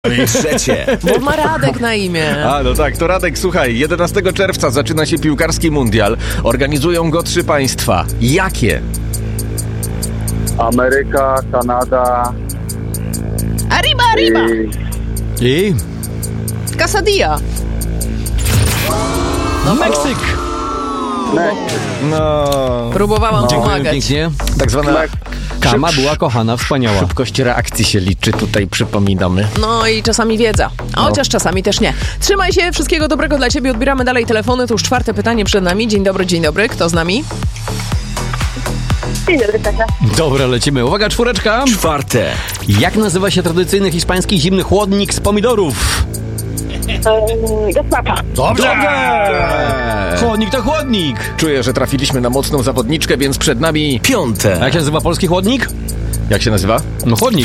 I trzecie. Bo ma Radek na imię. A, no tak, to Radek, słuchaj, 11 czerwca zaczyna się piłkarski mundial. Organizują go 3 państwa. Jakie? Ameryka, Kanada Arriba! I Quesadilla. no Meksyk. No, Próbowałam Dziękuję pomagać. pięknie. tak zwana Kama była kochana, wspaniała. szybkość reakcji się liczy, tutaj przypominamy. No i czasami wiedza, a chociaż czasami też nie. Trzymaj się, wszystkiego dobrego dla ciebie. Odbieramy dalej telefony. To już 4. pytanie przed nami. Dzień dobry. Kto z nami? Dzień dobry, Kasia. Dobra, lecimy. Uwaga, 4. 4. Jak nazywa się tradycyjny hiszpański zimny chłodnik z pomidorów? Gosłapa. Dobrze! Chłodnik to chłodnik. Czuję, że trafiliśmy na mocną zawodniczkę, więc przed nami... 5. A jak się nazywa polski chłodnik? Jak się nazywa? No chłodnik.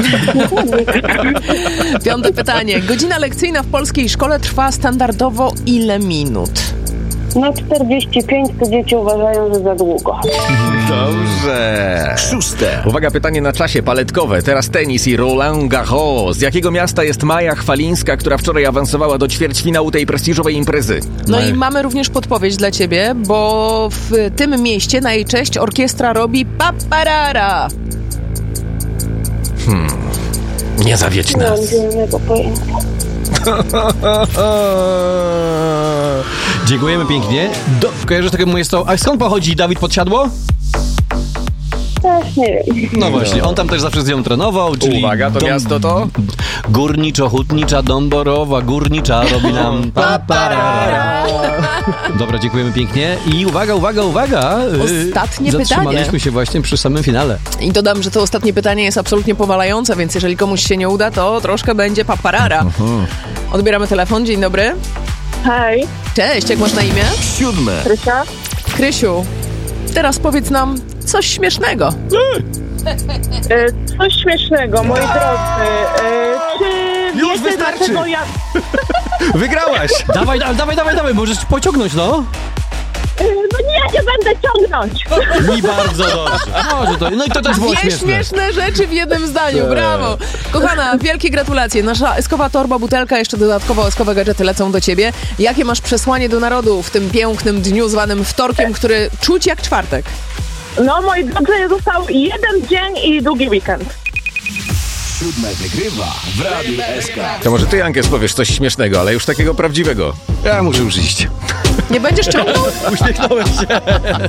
5. pytanie. Godzina lekcyjna w polskiej szkole trwa standardowo ile minut? No 45 to dzieci uważają, że za długo. Dobrze. 6. Uwaga, pytanie na czasie, paletkowe. Teraz tenis i Roland Garros. Z jakiego miasta jest Maja Chwalińska, która wczoraj awansowała do ćwierćfinału tej prestiżowej imprezy? No i mamy również podpowiedź dla ciebie, bo w tym mieście na jej cześć orkiestra robi paparara. Nie zawiedź Nie mam nas. zielonego pojęcia. Dziękujemy pięknie. Kojarzysz takiemu jest to... A skąd pochodzi Dawid Podsiadło? Też nie wiem. No właśnie, on tam też zawsze z nią trenował, czyli... Uwaga, to miasto to? Górniczo-hutnicza, Dąborowa, górnicza robi nam paparara. Dobra, dziękujemy pięknie. I uwaga. Ostatnie Zatrzymaliśmy pytanie. się właśnie przy samym finale. I dodam, że to ostatnie pytanie jest absolutnie powalające, więc jeżeli komuś się nie uda, to troszkę będzie paparara. Odbieramy telefon. Dzień dobry. Hej, Cześć, jak masz na imię? 7. Krysia. Krysiu, teraz powiedz nam coś śmiesznego. Coś śmiesznego, moi drodzy. Czy Już wiecie, wystarczy. dlaczego ja... Wygrałaś! Dawaj, możesz pociągnąć, no. No nie, ja nie będę ciągnąć. Mi bardzo dobrze. No i to też było Dwie śmieszne. śmieszne rzeczy w jednym zdaniu, brawo! Kochana, wielkie gratulacje. Nasza eskowa torba, butelka, jeszcze dodatkowo eskowe gadżety lecą do ciebie. Jakie masz przesłanie do narodu w tym pięknym dniu zwanym wtorkiem, który czuć jak czwartek? No, moi drodzy, został jeden dzień i długi weekend. 7 wygrywa w Radiu SK. To może ty, Jankes, powiesz coś śmiesznego, ale już takiego prawdziwego. Ja muszę już iść. Nie będziesz ciągnął? Uśmiechnąłem się.